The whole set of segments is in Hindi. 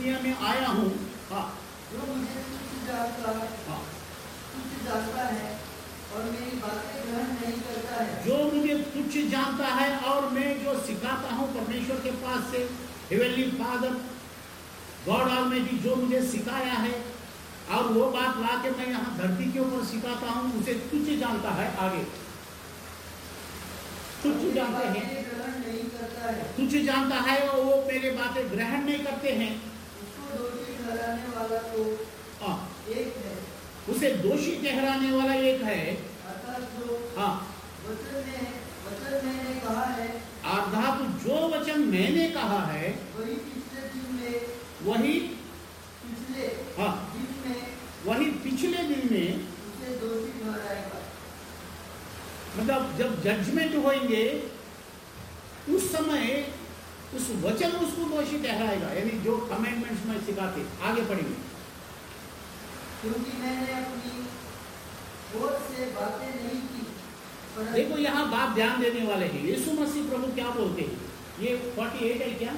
दुनिया में आया हूँ। हाँ, जो मुझे तुच्छ जानता है और मेरी बातें ग्रहण नहीं करता है, जो मुझे तुच्छ जानता है और मैं जो सिखाता हूँ परमेश्वर के पास से, हेवनली फादर गॉड ऑलमाइटी जो मुझे सिखाया है और वो बात ला के मैं यहाँ धरती के ऊपर सिखाता हूँ, उसे तुच्छ जानता है। आगे तुच्छ जानते हैं, ग्रहण नहीं करता है, तुच्छ जानता है और वो मेरे बातें ग्रहण नहीं करते हैं। उसको दोषी ठहराने वाला तो एक है, उसे दोषी ठहराने वाला एक है। अर्थात जो हाँ, वचन मैंने कहा है, अर्थात जो वचन मैंने कहा है वही पिछले दिन में उसे दोषी ठहराएगा। मतलब जब जजमेंट होंगे उस समय उस वचन उसको दोषी ठहराएगा, यानी जो कमेंडमेंट्स में सिखाते। आगे पढ़ेंगे। क्योंकि मैंने अपनी ओर से बातें नहीं की। देखो यहाँ बात ध्यान देने वाले हैं, यीशु मसीह प्रभु क्या बोलते हैं। ये 48 है क्या?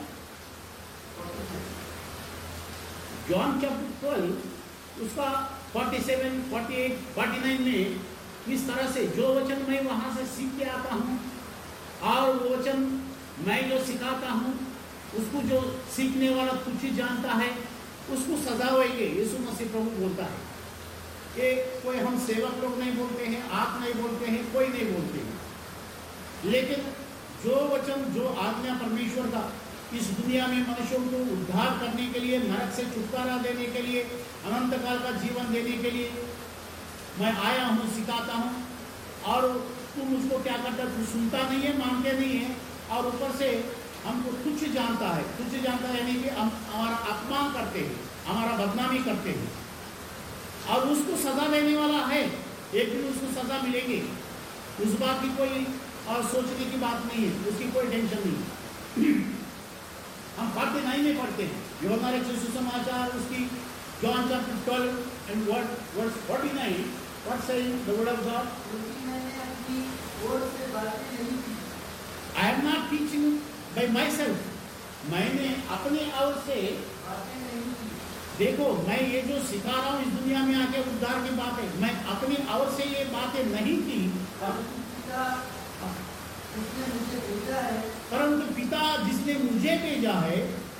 जॉन चैप्टर 12 उसका 47, 48, 49 में इस तरह से जो वचन मैं वहां से सीख के आता हूँ और वो वचन मैं जो सिखाता हूँ उसको जो सीखने वाला तुच्छ जानता है उसको सजा होएगी, यीशु मसीह प्रभु बोलता है। ये कोई हम सेवक लोग नहीं बोलते हैं, आप नहीं बोलते हैं, कोई नहीं बोलते हैं। लेकिन जो वचन जो आज्ञा परमेश्वर का इस दुनिया में मनुष्यों को उद्धार करने के लिए, नरक से छुटकारा देने के लिए, अनंत काल का जीवन देने के लिए मैं आया हूँ, सिखाता हूँ। और तुम उसको क्या करता, तू सुनता नहीं है, मानते नहीं है और ऊपर से हमको तुच्छ जानता है। तुच्छ जानता है यानी कि हम हमारा अपमान करते हैं, हमारा बदनामी करते हैं और उसको सजा देने वाला है। एक दिन उसको सजा मिलेगी, उस बात की कोई और सोचने की बात नहीं है, उसकी कोई टेंशन नहीं। हम 49 में पढ़ते हैं यूहन्ना रचित सुसमाचार उसकी John chapter 12 and verse 49 what saying the word of God. क्योंकि मैंने अपनी ओर से बातें नहीं की। I am not teaching bye my self, मैंने अपने ओर से बातें नहीं की। देखो मैं ये जो सिखा रहा हूँ इस दुनिया में आके उद्धार की बात है, मैं अपनी ओर से ये बातें नहीं की, परंतु पिता जिसने मुझे भेजा है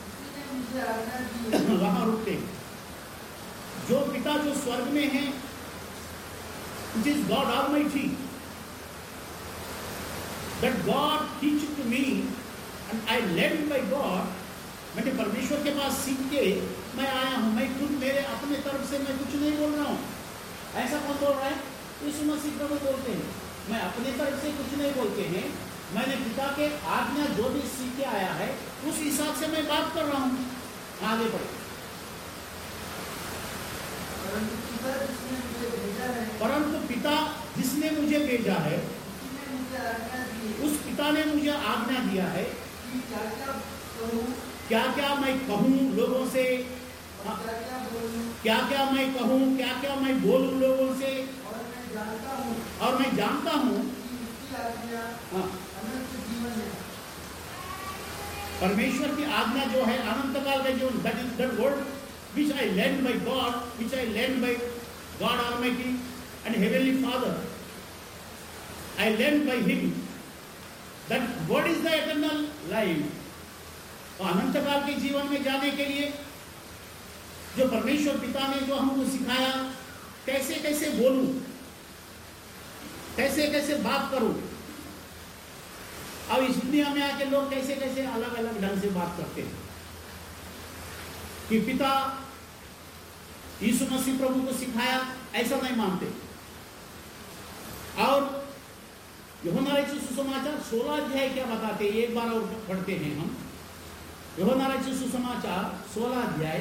वहां रुकते हैं। जो पिता जो स्वर्ग में है, which is God Almighty, that God teach to me and I learned by God। मैंने परमेश्वर के पास सीख के मैं आया हूँ, मैं खुद मेरे अपने तरफ से मैं कुछ नहीं बोल रहा हूँ। ऐसा कौन बोल रहा है? यीशु मसीह प्रभु बोलते हैं, मैं अपने तरफ से कुछ नहीं बोलते हैं, मैंने पिता के आज्ञा जो भी सीख के आया है उस हिसाब से मैं बात कर रहा हूँ। आगे बढ़े। परंतु पिता जिसने मुझे भेजा है उस पिता ने मुझे आज्ञा दिया है क्या क्या मैं कहूँ लोगों से, क्या क्या मैं कहूँ, क्या क्या मैं बोलूँ लोगों से, और मैं जानता हूँ परमेश्वर की आज्ञा जो है अनंत काल का जीवन, that is that word which I learned by God, which I learned by God Almighty and Heavenly Father. I learned by Him that what is the eternal life। तो अनंत काल के जीवन में जाने के लिए जो परमेश्वर पिता ने जो हमको सिखाया, कैसे कैसे बोलूं, कैसे कैसे बात करूं। अब इस दुनिया में आके लोग कैसे कैसे अलग अलग ढंग से बात करते हैं कि पिता यीशु मसीह प्रभु को सिखाया, ऐसा नहीं मानते। और यूहन्ना रचित सुसमाचार 16 अध्याय क्या बताते हैं, एक बार और पढ़ते हैं हम। यूहन्ना रचित सुसमाचार 16 अध्याय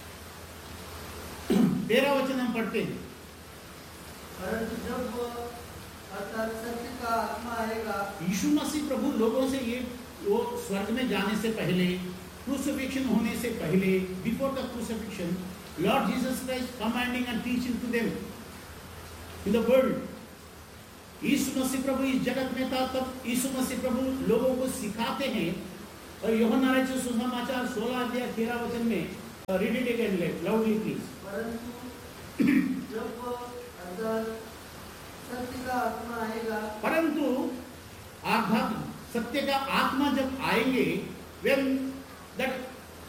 13 वचन हम पढ़ते हैं। परंतु जब अर्थात सत्य का आत्मा आएगा, यीशु मसीह प्रभु लोगों से ये वो स्वर्ग में जाने से पहले, क्रूसिफिक्शन होने से पहले, before the crucifixion, Lord Jesus Christ commanding and teaching to them in the world. यीशु मसीह प्रभु इस जगत में था, तब यीशु मसीह प्रभु लोगों को सिखाते हैं। और यूहन्ना रचित सुसमाचार 16 अध्याय 13 वचन में Read it again loudly, please. परंतु जब अर्थात सत्य का आत्मा आएगा, परंतु अर्थात सत्य का आत्मा जब आएंगे, when that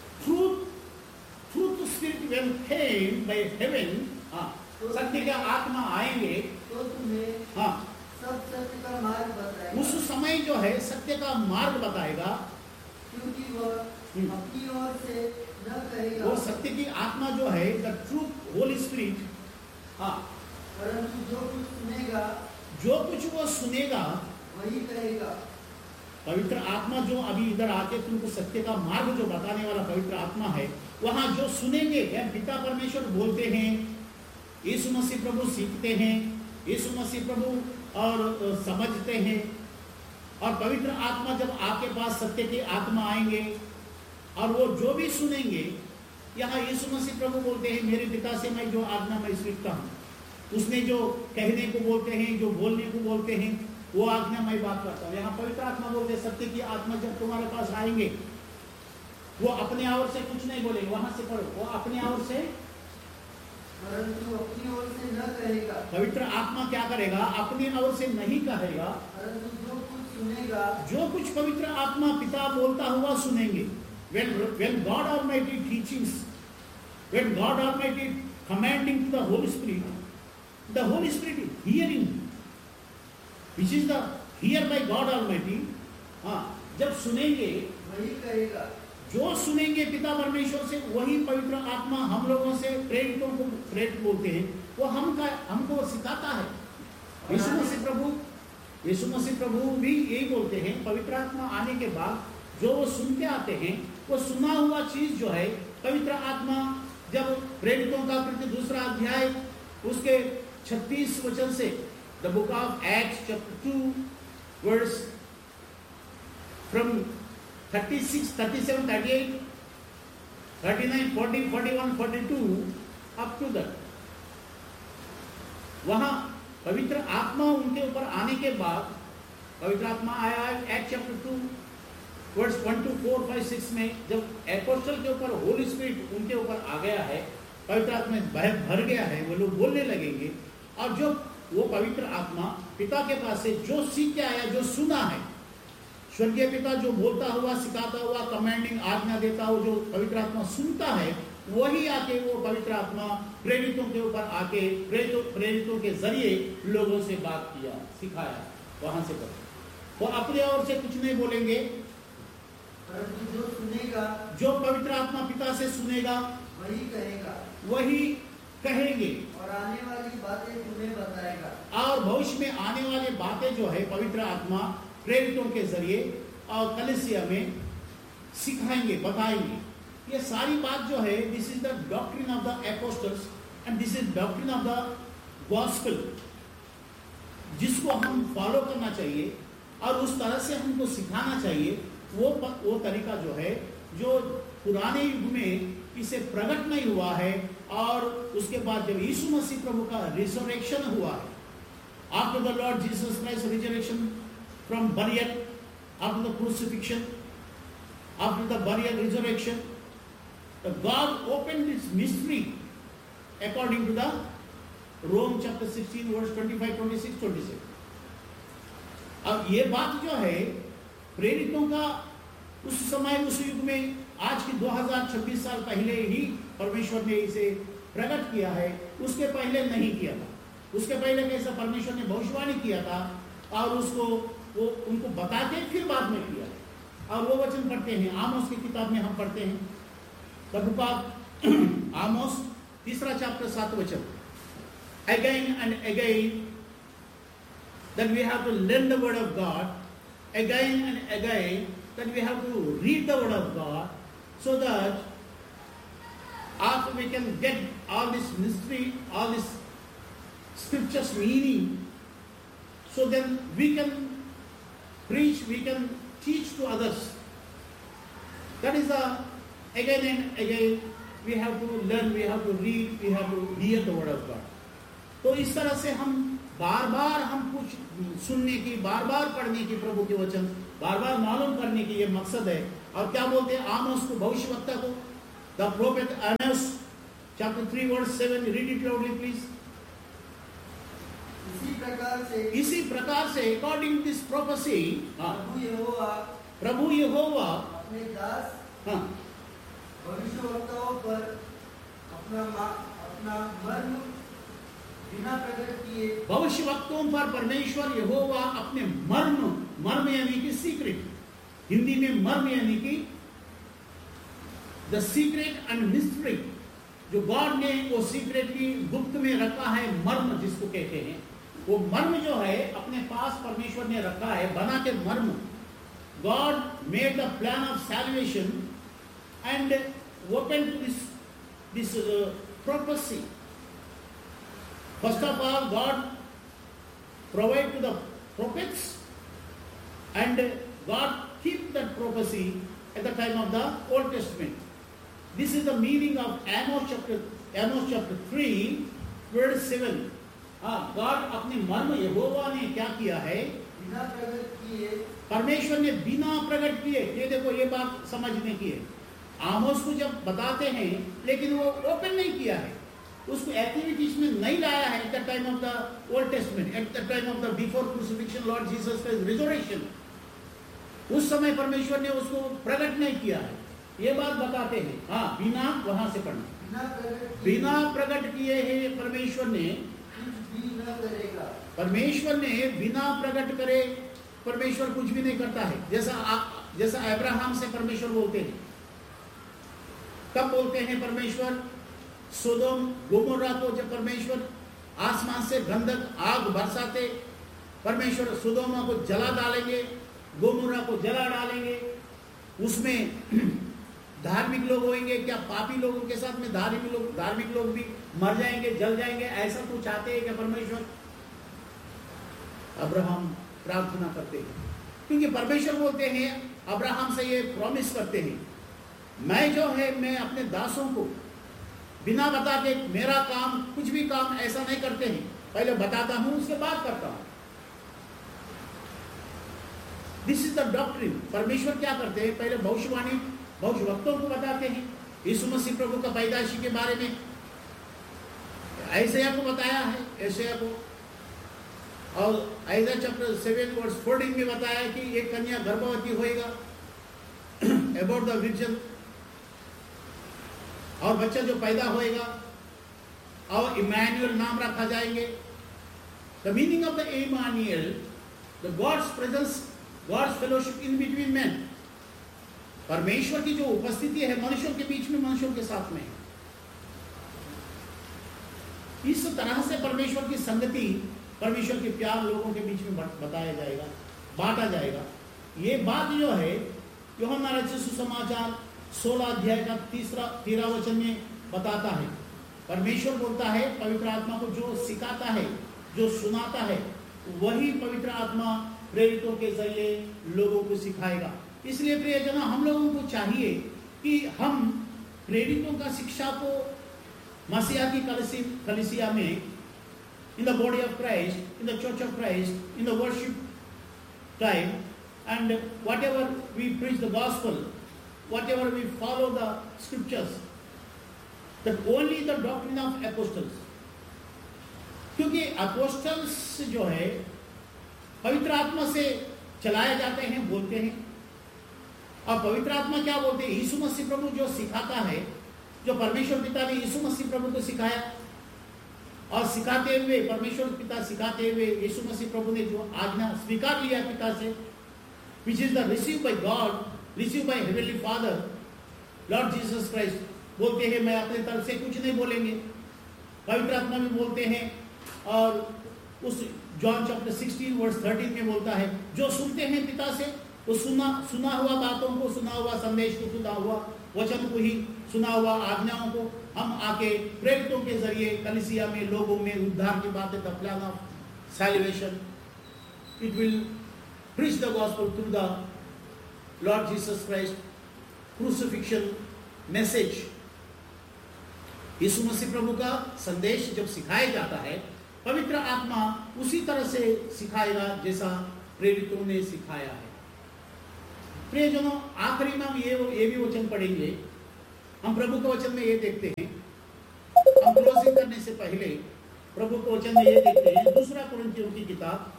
truth spirit when came by heaven, सत्य का आत्मा आएंगे तो तुम्हें सब सत्य का मार्ग बताएगा। उस समय जो है सत्य का मार्ग बताएगा, क्योंकि वह अपनी ओर से न कहेगा, वो सत्य की आत्मा जो है द ट्रूथ होली स्पिरिट, परंतु जो कुछ वो सुनेगा वही कहेगा। पवित्र आत्मा जो अभी इधर आके तुमको सत्य का मार्ग जो बताने वाला पवित्र आत्मा है, वहां जो सुनेंगे, पिता परमेश्वर बोलते हैं, यीशु मसीह प्रभु सीखते हैं, यीशु मसीह प्रभु और समझते हैं, और पवित्र आत्मा जब आपके पास सत्य के आत्मा आएंगे और वो जो भी सुनेंगे, यहाँ यीशु मसीह प्रभु बोलते हैं मेरे पिता से मैं जो आज्ञा मैं सीखता हूँ, उसने जो कहने को बोलते हैं, जो बोलने को बोलते हैं, वो आज्ञा मैं बात करता हूँ। यहाँ पवित्र आत्मा बोलते हैं सत्य की आत्मा जब तुम्हारे पास आएंगे, वो अपने ओर से कुछ नहीं बोलेंगे, वहां से पढ़ो, वो अपने ओर से, परंतु अपनी ओर से न कहेगा। पवित्र आत्मा क्या करेगा? अपने ओर से नहीं कहेगा, परंतु जो कुछ सुनेगा, जो कुछ पवित्र आत्मा पिता बोलता हुआ सुनेंगे। When God Almighty teachings, when God Almighty commanding to the Holy Spirit is hearing, which is the hear by God Almighty, जब सुनेंगे वही कहेगा। जो सुनेंगे पिता परमेश्वर से, वही पवित्र आत्मा हम लोगों से प्रेरितों को प्रेरित बोलते हैं, वो हमको सिखाता है। यीशु मसीह प्रभु भी यही बोलते हैं, पवित्र आत्मा आने के बाद जो वो सुनते आते हैं, वो सुना हुआ चीज जो है पवित्र आत्मा जब प्रेरितों का कृत्य 2 अध्याय उसके 36 वचन से, the book of acts chapter 2 work from 36, 37, 38, 39, 40, 41, 42 up to that, वहां पवित्र आत्मा उनके ऊपर आने के बाद, पवित्र आत्मा आया है एक्ट चैप्टर 2 वर्स 1 to 4, 5, 6 में, जब एपोस्टल के ऊपर होली स्पिरिट उनके ऊपर आ गया है, पवित्र आत्मा भर गया है, वो लोग बोलने लगेंगे, और जो वो पवित्र आत्मा पिता के पास से जो सीख के आया, जो सुना है, स्वर्गीय पिता जो बोलता हुआ, सिखाता हुआ, कमांडिंग आज्ञा देता हुआ जो पवित्र आत्मा सुनता है, वही आके वो पवित्र आत्मा प्रेरितों के ऊपर आके प्रेरितों के जरिए लोगों से बात किया, सिखाया, वहां से वो अपने ओर से कुछ नहीं बोलेंगे, परंतु जो सुनेगा, जो पवित्र आत्मा पिता से सुनेगा वही कहेगा, वही कहेंगे, और आने वाली बातें तुम्हें बताएगा। और भविष्य में आने वाली बातें जो है पवित्र आत्मा प्रेरितों के जरिए और कलीसिया में सिखाएंगे, बताएंगे। ये सारी बात जो है, this is the doctrine of the apostles and this is doctrine of the gospel, जिसको हम फॉलो करना चाहिए और उस तरह से हमको सिखाना चाहिए। वो तरीका जो है, जो पुराने युग में इसे प्रकट नहीं हुआ है, और उसके बाद जब यीशु मसीह प्रभु का रिजरेक्शन हुआ है, after the Lord Jesus Christ resurrection from burial, after the crucifixion, after the burial resurrection, God opened this mystery according to the Rome chapter 16 verse 25, 26, 27. अब ये बात जो है प्रेरितों का उस समय, उस युग में, आज की 2026 साल पहले ही परमेश्वर ने इसे प्रकट किया है, उसके पहले नहीं किया था। उसके पहले कैसा परमेश्वर ने भविष्यवाणी किया था और उसको वो उनको बता के फिर बाद में किया। और वो वचन पढ़ते हैं, आमोस की किताब में हम पढ़ते हैं, the book of Amos 3 chapter 7 वचन, again and again that we have to learn the word of God, again and again that we have to read the word of God, so that after we can get all this mystery, all this scriptures meaning, so then we can preach, we can teach to others. That is the again and again we have to learn, we have to read, we have to hear the word of God. तो इस तरह से हम बार बार हम कुछ सुनने की, बार बार पढ़ने की, प्रभु के वचन बार बार मालूम करने की ये मकसद है। और क्या बोलते हैं आमोस को, भविष्यवक्ता को, The prophet Amos, chapter 3, verse 7. Read it loudly, please. इसी प्रकार से according to this prophecy, प्रभु यहोवा अपने दास भविष्यवक्ताओं पर अपना मर्म बिना प्रकट किए, भविष्यवक्ताओं पर परमेश्वर यहोवा अपने मर्म यानी कि सीक्रेट, हिंदी में मर्म यानी कि द सीक्रेट एंड मिस्ट्री, जो गॉड ने वो सीक्रेटली गुप्त में रखा है, मर्म जिसको कहते हैं, वो मर्म जो है अपने पास परमेश्वर ने रखा है, बना के मर्म. God made the plan of salvation and open to this prophecy. First of all, God provide to the prophets, and God keep that prophecy at the time of the Old Testament. This is the meaning of Amos chapter 3, verse 7. God अपने मर्म यहोवा ने क्या किया है, बिना प्रकट किए, परमेश्वर ने बिना प्रकट किए. ये देखो, ये बात समझने की है. आमोस को जब बताते हैं लेकिन वो ओपन नहीं किया है, उसको एक्टिविटीज में नहीं लाया है. At the time of the old testament, at the time of the before crucifixion Lord Jesus Christ resurrection, उस समय परमेश्वर ने उसको प्रकट नहीं किया है. ये बात बताते हैं. बिना, वहां से पढ़ना, बिना प्रकट किए हैं परमेश्वर ने कुछ भी न करेगा. परमेश्वर ने बिना प्रकट करे परमेश्वर कुछ भी नहीं करता है. जैसा अब्राहम से परमेश्वर बोलते हैं. कब बोलते हैं परमेश्वर? सोदोम गोमोरा को जब परमेश्वर आसमान से गंधक आग बरसाते, परमेश्वर सोदोमा को जला डालेंगे, गोमोरा को जला डालेंगे. उसमें धार्मिक लोग होंगे क्या? पापी लोगों के साथ में धार्मिक लोग भी मर जाएंगे, जल जाएंगे. ऐसा कुछ चाहते हैं क्या परमेश्वर? अब्राहम प्रार्थना करते हैं, क्योंकि परमेश्वर बोलते हैं, अब्राहम से ये प्रॉमिस करते हैं, मैं जो है मैं अपने दासों को बिना बता के, मेरा काम कुछ भी काम ऐसा नहीं करते हैं, पहले बताता हूं उसके बाद करता हूं. This is the doctrine. परमेश्वर क्या करते हैं? पहले भविष्यवक्ताओं को बताते हैं. यीशु मसीह प्रभु का पैदाइशी के बारे में ऐसाया को बताया है, ऐसाया को, और ऐसाया चैप्टर 7 वर्स 14 में बताया कि एक कन्या गर्भवती होएगा, अबाउट द विर्जन, और बच्चा जो पैदा होएगा और इमैनुअल नाम रखा जाएंगे. The meaning of the Emmanuel, the gods presence, God's fellowship in between man. परमेश्वर की जो उपस्थिति है मनुष्यों के बीच में, मनुष्यों के साथ में, इस तरह से परमेश्वर की संगति, परमेश्वर के प्यार लोगों के बीच में बताया जाएगा, बांटा जाएगा. ये बात जो है यूहन्ना रचित सुसमाचार 16 अध्याय का 13 वचन में बताता है. परमेश्वर बोलता है पवित्र आत्मा को जो सिखाता है, जो सुनाता है, वही पवित्र आत्मा प्रेरितों के जरिए लोगों को सिखाएगा. इसलिए प्रियजनों, हम लोगों को चाहिए कि हम प्रेरितों का शिक्षा को मसीहा की कलीसिया में, in the body of Christ, in the church of Christ, in the worship time, and whatever we preach the gospel, whatever we follow the scriptures, that only the doctrine of apostles. क्योंकि apostles जो है पवित्र आत्मा से चलाए जाते हैं, बोलते हैं. और पवित्र आत्मा क्या बोलते हैं? यीशु मसीह प्रभु जो सिखाता है, जो परमेश्वर पिता ने यीशु मसीह प्रभु को सिखाया, और सिखाते हुए परमेश्वर पिता सिखाते हुए यीशु मसीह प्रभु ने जो आज्ञा स्वीकार लिया पिता से, which is the received by God, received by Heavenly Father, Lord Jesus Christ, बोलते हैं मैं अपने तरफ से कुछ नहीं बोलेंगे. पवित्र आत्मा भी बोलते हैं, और उस जॉन चैप्टर 16 वर्स 13 में बोलता है, जो सुनते हैं पिता से, वो सुना हुआ बातों को, सुना हुआ संदेश को, सुना हुआ वचन को ही, सुना हुआ आज्ञाओं को हम आके प्रेरितों के जरिए कलीसिया में, लोगों में उद्धार की बातें, the plan of salvation, it will preach the gospel through the Lord Jesus Christ crucifixion message. यीशु मसीह प्रभु का संदेश जब सिखाया जाता है, पवित्र आत्मा उसी तरह से सिखाएगा जैसा प्रेरितों ने सिखाया है. प्रियजनों, आखिरी में हम ये भी वचन पढ़ेंगे हम प्रभु के वचन में ये देखते हैं, हम क्लोजिंग करने से पहले प्रभु के वचन में ये देखते हैं, दूसरा कुरिन्थियों की किताब,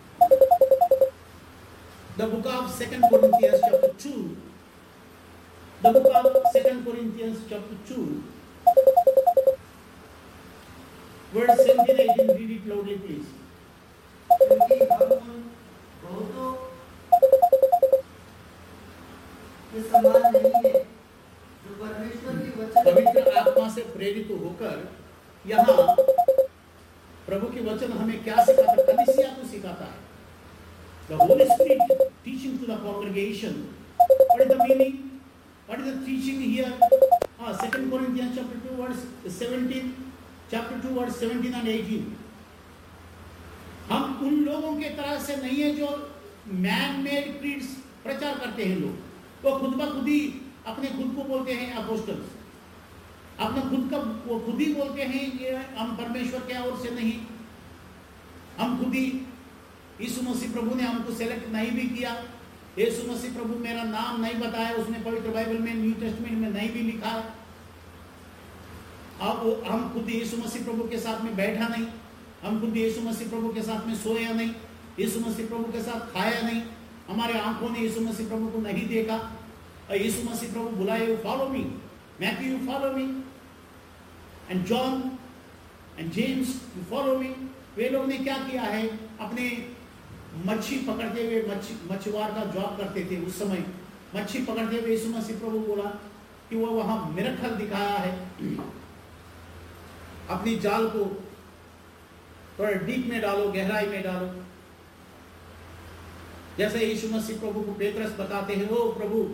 the book of 2 Corinthians chapter 2, the book of 2 Corinthians chapter 2, verse 17 and 18, read it loudly please. क्योंकि हम उन बहुतों के समान नहीं है जो परमेश्वर के वचन पवित्र आत्मा से प्रेरित होकर यहाँ प्रभु के वचन हमें क्या सिखाता है? कलीसिया को सिखाता है। The Holy Spirit teaching to the congregation. What is the meaning? What is the teaching here? 2 Corinthians chapter 2 verse 17, chapter 2 verse 17 and 18. हम उन लोगों के तरह से नहीं है जो मैन मेड क्रीड्स प्रचार करते हैं। लोग वो खुद ब खुद ही अपने खुद को बोलते हैं अपोस्टल्स, अपने खुद का वो खुद ही बोलते हैं कि हम परमेश्वर के ओर से नहीं, हम खुद ही, यीशु मसीह प्रभु ने हमको सेलेक्ट नहीं भी किया, यीशु मसीह प्रभु मेरा नाम नहीं बताया, उसने पवित्र बाइबल में न्यू टेस्टमेंट में नहीं भी लिखा है। अब हम खुद यीशु मसीह प्रभु के साथ में बैठा नहीं, हम खुद यीशु मसीह प्रभु के साथ में सोया नहीं, यीशु मसीह प्रभु के साथ खाया नहीं, हमारे आंखों ने यीशु मसीह प्रभु को नहीं देखा। यीशु मसीह प्रभु बुलाए, you follow me, Matthew you follow me, and John and James you follow me. वे लोग ने क्या किया है? अपने मच्छी पकड़ते हुए, मछुआर का जॉब करते थे उस समय, मच्छी पकड़ते हुए यीशु मसीह प्रभु बोला कि वो वहां मिरेकल दिखाया है, अपनी जाल को थोड़ा डीप में डालो, गहराई में डालो। जैसे यीशु मसीह प्रभु को पेत्रस बताते हैं, ओ प्रभु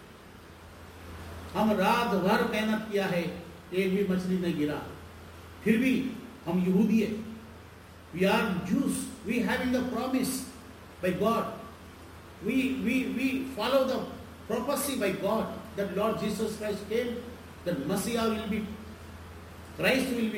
हम रात भर मेहनत किया है, एक भी मछली नहीं गिरा, फिर भी हम यहूदी है, we are Jews, we having the promise by God, we follow the prophecy by God that Lord Jesus Christ came, that Messiah will be, Christ will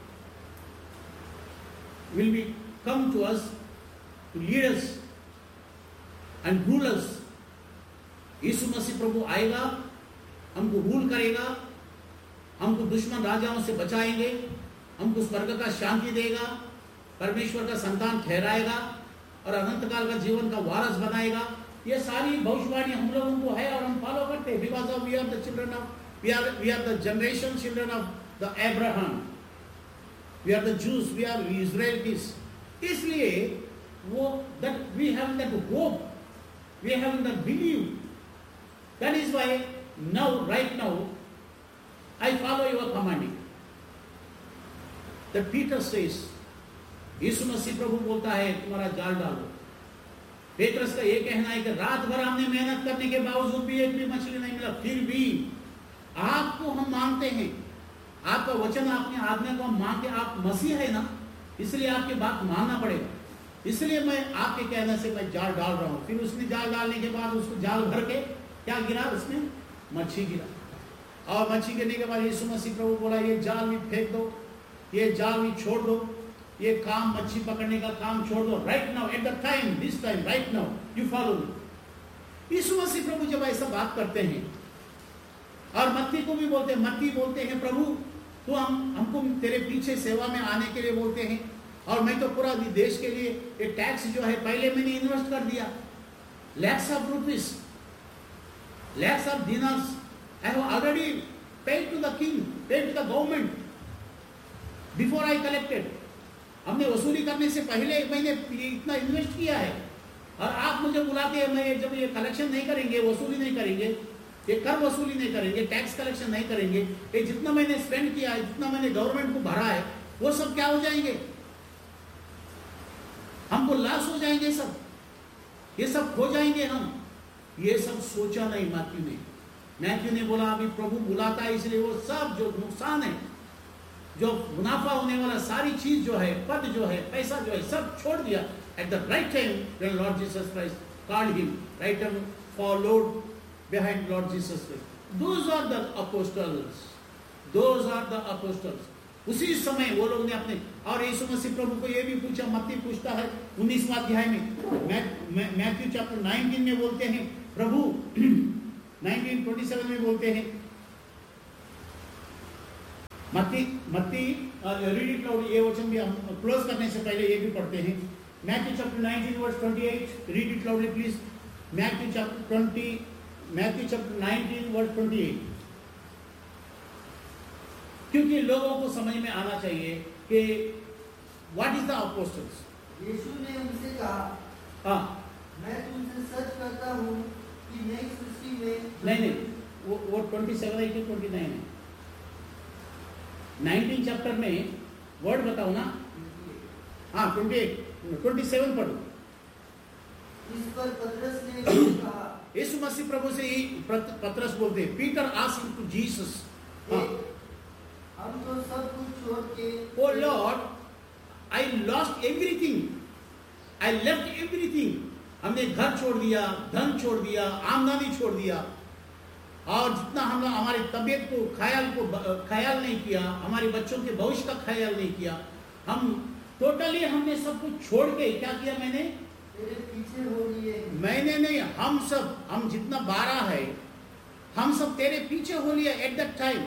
be come to us to lead us and rule us. यीशु मसीह प्रभु आएगा, हमको रूल करेगा, हमको दुश्मन राजाओं से बचाएंगे, हमको स्वर्ग का शांति देगा, परमेश्वर का संतान ठहराएगा और अनंत काल का जीवन का वारस बनाएगा। ये सारी भविष्यवाणी हम लोगों को है और हम फॉलो करते हैं। Because of we are the children of, we are the generation children of the Abraham, we are the juice, we are इजराइलिट्स। इसलिए वो that we have that hope, we have that believe, that is why now right now I follow your commanding. That Peter says, यीशु मसीह प्रभु बोलता है तुम्हारा जाल डालो। पेत्रस का ये कहना है कि रात भर हमने मेहनत करने के बावजूद भी एक भी मछली नहीं मिला, फिर भी आपको हम मानते हैं, आपका वचन, आपने आज्ञा को हम मानते, आप मसीह है ना, इसलिए आपकी बात मानना पड़ेगा, इसलिए मैं आपके कहने से मैं जाल डाल रहा हूं। फिर उसने जाल डालने के बाद उसको जाल भर के क्या गिरा? उसमें मच्छी गिरा, और मच्छी गिरने के बाद यीशु मसीह प्रभु बोला ये जाल भी फेंक दो, ये जाल भी छोड़ दो, ये काम मच्छी पकड़ने का काम छोड़ दो। Right now, at the time, this time, right now you follow me. यीशु मसीह प्रभु जब ऐसा बात करते हैं, और मत्ती को भी बोलते हैं, मत्ती बोलते हैं प्रभु तो हमको तेरे पीछे सेवा में आने के लिए बोलते हैं, और मैं तो पूरा देश के लिए ये टैक्स जो है पहले मैंने इन्वेस्ट कर दिया, lakhs of rupees, lakhs of दिनार्स I have already paid to the king, paid to the government before I collected. हमने वसूली करने से पहले मैंने इतना इन्वेस्ट किया है, और आप मुझे बुलाते हैं, मैं जब ये कलेक्शन नहीं करेंगे, वसूली नहीं करेंगे, ये कर वसूली नहीं करेंगे, टैक्स कलेक्शन नहीं करेंगे, ये जितना मैंने स्पेंड किया है, जितना मैंने गवर्नमेंट को भरा है, वो सब क्या हो जाएंगे? हमको लॉस हो जाएंगे, सब ये सब खो जाएंगे हम। ये सब सोचा नहीं मैथ्यू ने बोला अभी प्रभु बुलाता है, इसलिए वो सब जो नुकसान है, जो मुनाफा होने वाला सारी चीज जो है, पद जो है, पैसा जो है, सब छोड़ दिया। At the right time when Lord Jesus Christ called him, right time followed behind Lord Jesus Christ. Those are the apostles. Those are the apostles. उसी समय वो लोग ने अपने, और यीशु मसीह प्रभु को ये भी पूछा, मत्ती पूछता है 19वां अध्याय में, मैथ्यू चैप्टर 19 में बोलते हैं प्रभु 19:27 में बोलते हैं मत्ती रीड इट लाउड, ये वचन भी हम क्लोज करने से पहले ये भी पढ़ते हैं। Matthew chapter 19 verse 28, read it loudly please. Matthew chapter 19 verse 28, क्योंकि लोगों को समझ में आना चाहिए कि व्हाट इज द अपोस्टल्स। यीशु ने उनसे कहा, हाँ, मैं तुमसे सच कहता हूँ कि नई सृष्टि में नहीं वो 27 है कि 29 है? 19 चैप्टर में वर्ड बताओ ना। हाँ 27 पढ़ो। इस पर पतरस ने कहा, यीशु मसीह प्रभु से ही पतरस बोलते हैं, पीटर आस्क्ड टू जीसस, हम तो सब कुछ छोड़ के, ओ Lord I lost everything, I left everything. हमने घर छोड़ दिया, धन छोड़ दिया, आमदनी छोड़ दिया, और जितना हम हमारी तबीयत को ख्याल नहीं किया, हमारे बच्चों के भविष्य का ख्याल नहीं किया, हम टोटली हमने सब कुछ छोड़ के क्या किया? मैंने तेरे पीछे हो लिए। मैंने नहीं, हम जितना 12 है, हम सब तेरे पीछे हो लिया। एट दैट टाइम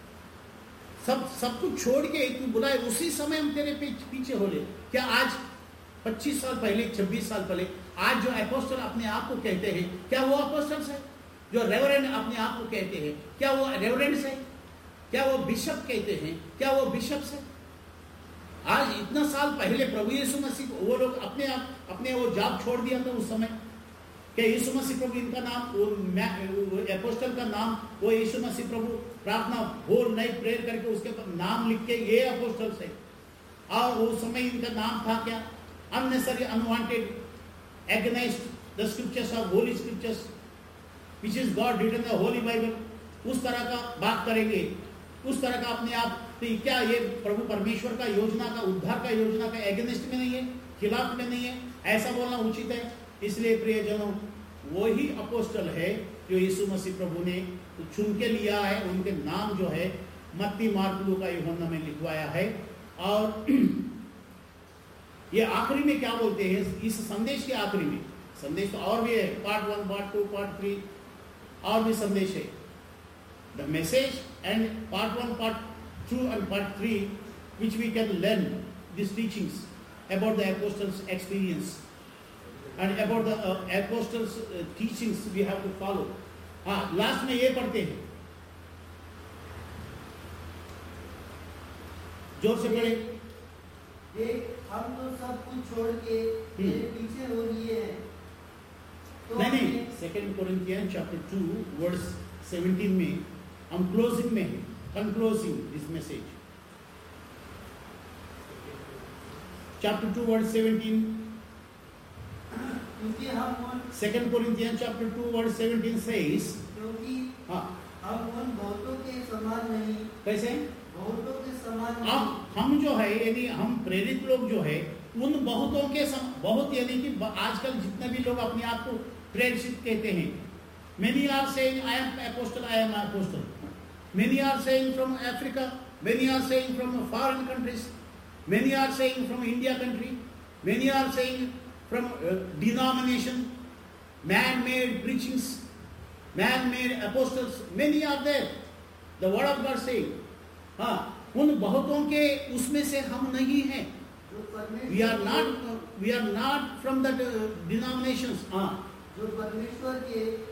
सब कुछ छोड़ के तू बुलाए, उसी समय हम तेरे पीछे हो ले। क्या आज 25 साल पहले, 26 साल पहले, आज जो अपोस्टल अपने आप को कहते हैं, क्या वो अपोस्टल्स है? जो रेवरेंड अपने आप को कहते हैं, क्या वो रेवरेंड्स है? क्या वो बिशप कहते हैं, क्या वो बिशप्स है? आज इतना साल पहले प्रभु यीशु मसीह वो लोग अपने वो जॉब छोड़ दिया था उस समय। क्या यीशु मसीह प्रभु इनका नाम, वो अपोस्टल का नाम, वो यीशु मसीह प्रभु प्रार्थना होल नाइट प्रेयर करके उसके नाम लिख के ये अपोस्टल्स है। और उस समय इनका नाम था क्या? Unnecessary, unwanted, against the scriptures of Holi scriptures which is God written the holy Bible, उस तरह का बात करेंगे, उस तरह का अपने आप। तो क्या ये प्रभु परमेश्वर का योजना का, उद्धार का योजना का एगेंस्ट में नहीं है, खिलाफ में नहीं है? ऐसा बोलना उचित है? इसलिए प्रियजनों, वही अपोस्टल है जो यीशु मसीह प्रभु ने चुन के लिया है। उनके नाम जो है मत्ती, मार्क, लूका, यूहन्ना में लिखवाया है। और ये आखिरी में क्या बोलते हैं? इस संदेश के आखिरी में, संदेश तो और भी है, पार्ट 1, पार्ट 2, पार्ट 3 और भी संदेश है। The message and part 1, part 2 and part 3, which we can learn these teachings about the apostles' experience and about the apostles' teachings we have to follow. हाँ, लास्ट में ये पढ़ते हैं, जोर से पढ़े। हम तो सब कुछ छोड़ के तेरे पीछे हो लिए हैं। नहीं, 2 Corinthians chapter 2 verse 17 में हम क्लोजिंग में हैं, concluding this message. Chapter 2 verse 17, क्योंकि हम 2 Corinthians chapter 2 verse 17 says, क्योंकि हाँ, हम उन बहुतों के समान नहीं। कैसे? बहुतों के समान नहीं। अब हम जो है, यानी हम प्रेरित लोग जो है, उन बहुतों के बहुत, यानी कि आजकल जितने भी लोग अपने आप को प्रेरित कहते हैं, many are saying I am apostle, I am apostle. Many are saying from Africa, many are saying from foreign countries, many are saying from India country, many are saying from denomination, man-made preachings, man-made apostles, many are there. The word of God saying, हाँ, उन बहुतों के उसमें से हम नहीं हैं। We are not from the denominations. हाँ, जो परमेश्वर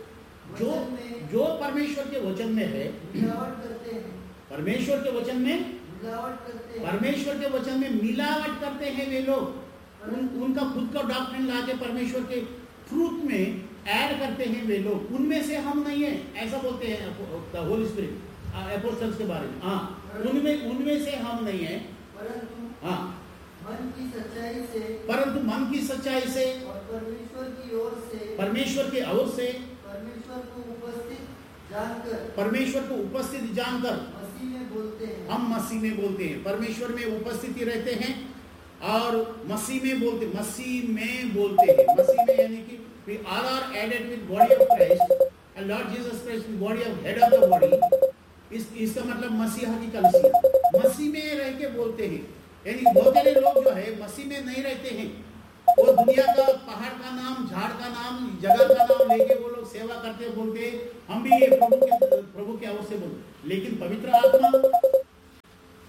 के वचन में है, मिलावट करते हैं। परमेश्वर के वचन में मिलावट करते हैं। परमेश्वर के वचन में मिलावट करते हैं वे लोग। उनका खुद का डॉक्ट्रिन लाके परमेश्वर के ट्रूथ में ऐड करते हैं वे लोग। उनमें से हम नहीं है, ऐसा बोलते हैं द होली स्पिरिट अपोस्टल्स के बारे में। हाँ, उनमें से हम नहीं है, परंतु हाँ, मन की सच्चाई से, परंतु मन की सच्चाई से और परमेश्वर की ओर से, परमेश्वर की ओर से परमेश्वर को उपस्थित जानकर, परमेश्वर को उपस्थित जानकर मसीह में बोलते हैं। हम मसीह में बोलते हैं। परमेश्वर में उपस्थिति रहते हैं और मसीह में बोलते हैं। मसीह में यानी कि we all are added with body of Christ and Lord Jesus Christ with body of head of the body। इसका मतलब मसीहा की कलीसिया, मसीह में रह के बोलते हैं। यानी बहुत सारे लोग जो है मसीह में नहीं रहते हैं, वो दुनिया का पहाड़ का नाम, झाड़ का नाम, जगह का नाम लेके वो लोग सेवा करते बोलते हैं हम भी ये प्रभु के ओर से बोलते। लेकिन पवित्र आत्मा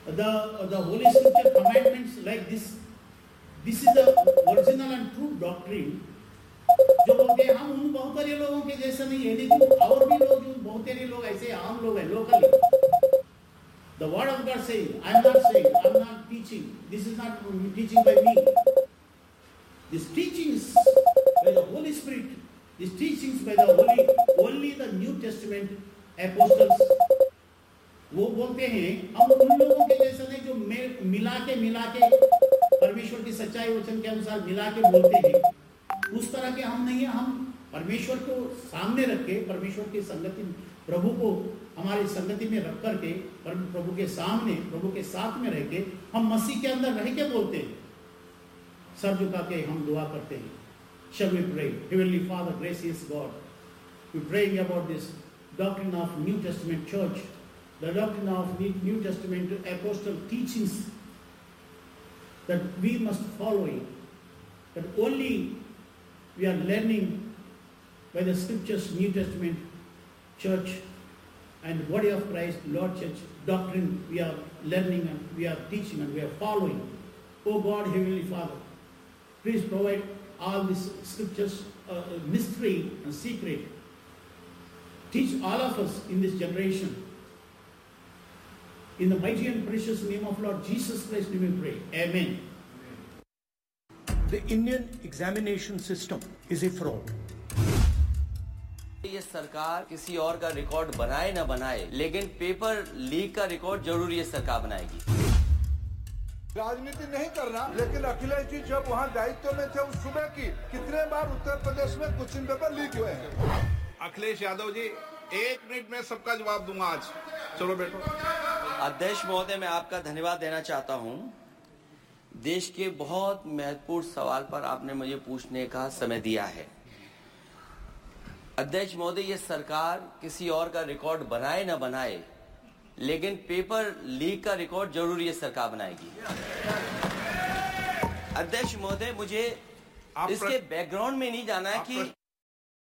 the Holy Scripture commandments like this. This is the original and true doctrine. जो बोलते हैं हम उन बहुत सारे लोगों के जैसे नहीं है, लेकिन और भी लोग जो बहुत सारे लोग ऐसे आम लोग हैं locally. The word of God says, I am not saying, I am not teaching. This is not teaching by me. This teachings by the Holy Spirit. These teachings by the only the New Testament apostles. वो बोलते हैं हम उन लोगों के जैसे नहीं जो मिला के परमेश्वर की सच्चाई वचन के अनुसार मिला के बोलते हैं. उस तरह के हम नहीं है. हम परमेश्वर को सामने रख के, परमेश्वर की संगति, प्रभु को हमारी संगति में रख करके, प्रभु के सामने, प्रभु के साथ में रह के, हम मसीह के अंदर रह के बोलते हैं. सर झुका के हम दुआ करते हैं. Shall we pray? Heavenly Father, gracious God, we praying about this doctrine of New Testament church, the doctrine of New Testament apostle teachings that we must follow it, that only we are learning by the scriptures, New Testament church and body of Christ, Lord Church doctrine we are learning and we are teaching and we are following. Oh God, Heavenly Father, please provide all these scriptures, mystery and secret. Teach all of us in this generation. In the mighty and precious name of Lord Jesus Christ, we pray. Amen. The Indian examination system is a fraud. ये सरकार किसी और का रिकॉर्ड बनाए ना बनाए, लेकिन पेपर लीक का रिकॉर्ड जरूर ये सरकार बनाएगी. राजनीति नहीं करना, लेकिन अखिलेश जी जब वहाँ दायित्व में थे उस सुबह की कितने बार उत्तर प्रदेश में क्वेश्चन पेपर लीक हुए हैं. अखिलेश यादव जी 1 मिनट में सबका जवाब दूंगा आज. चलो बैठो. अध्यक्ष महोदय, मैं आपका धन्यवाद देना चाहता हूं. देश के बहुत महत्वपूर्ण सवाल पर आपने मुझे पूछने का समय दिया है. अध्यक्ष महोदय, ये सरकार किसी और का रिकॉर्ड बनाए ना बनाए, लेकिन पेपर लीक का रिकॉर्ड जरूर ये सरकार बनाएगी. अध्यक्ष महोदय, मुझे इसके बैकग्राउंड में नहीं जाना है कि